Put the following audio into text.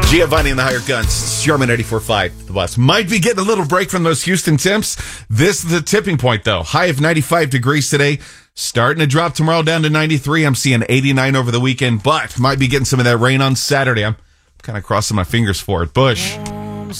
Giovanni and the Hired Guns, Sherman 84.5, the bus. Might be getting a little break from those Houston temps. This is the tipping point, though. High of 95 degrees today. Starting to drop tomorrow down to 93. I'm seeing 89 over the weekend, but might be getting some of that rain on Saturday. I'm kind of crossing my fingers for it. Bush.